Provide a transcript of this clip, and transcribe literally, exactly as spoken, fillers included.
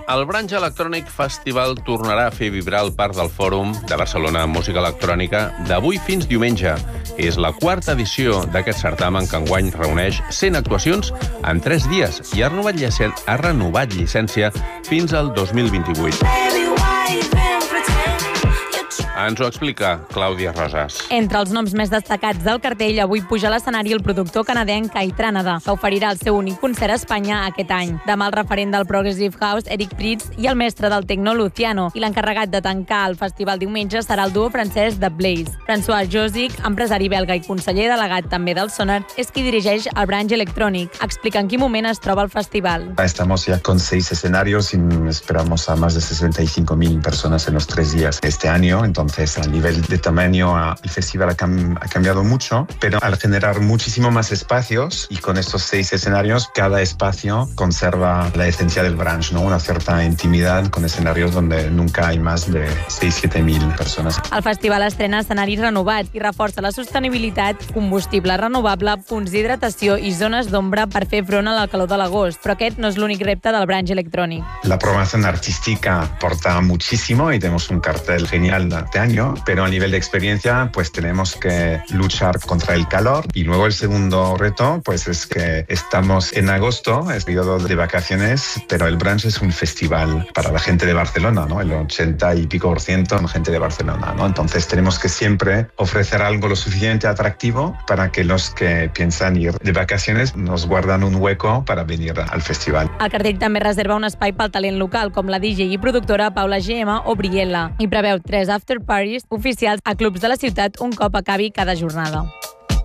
El Branch Electronic Festival tornarà a fer vibrar el Parc del Fòrum de Barcelona amb música electrònica d'avui fins diumenge. És la quarta edició d'aquest certamen que enguany reuneix cent actuacions en tres dies i ha renovat, llicència, ha renovat llicència fins al dos mil vint-i-vuit. Ens ho explica Clàudia Rosas. Entre els noms més destacats del cartell, avui puja a l'escenari el productor canadenc Kaitránada, que oferirà el seu únic concert a Espanya aquest any. Demà el referent del Progressive House, Eric Prydz, i el mestre del techno, Luciano. I l'encarregat de tancar el festival diumenge serà el duo francès The Blaze. François Josic, empresari belga i conseller delegat també del Sonar, és qui dirigeix el Branch Electronic. Explica en quin moment es troba el festival. Estamos ya con seis escenarios y esperamos a más de sesenta y cinco mil personas en los tres días este año. Entonces, Entonces, a nivel de tamaño, el festival ha, cam ha cambiado mucho, pero al generar muchísimo más espacios y con estos seis escenarios, cada espacio conserva la esencia del Branch, ¿no? Una cierta intimidad con escenarios donde nunca hay más de seis a siete mil persones. El festival estrena escenaris renovats i reforça la sostenibilitat, combustible renovable, punts d'hidratació i zones d'ombra per fer front a la calor de l'agost. Però aquest no és l'únic repte del Branch Electronic. La programación artística aporta muchísimo y tenemos un cartel genial de año, pero a nivel de experiencia pues tenemos que luchar contra el calor. Y luego el segundo reto pues es que estamos en agosto, es periodo de vacaciones, pero el Branch es un festival para la gente de Barcelona, ¿no? El ochenta y pico por ciento son gente de Barcelona, ¿no? Entonces tenemos que siempre ofrecer algo lo suficiente atractivo para que los que piensan ir de vacaciones nos guardan un hueco para venir al festival. El cartell també reserva un espai pel talent local, com la D J i productora Paula G M o Briella, i preveu tres after parties oficials a clubs de la ciutat un cop acabi cada jornada.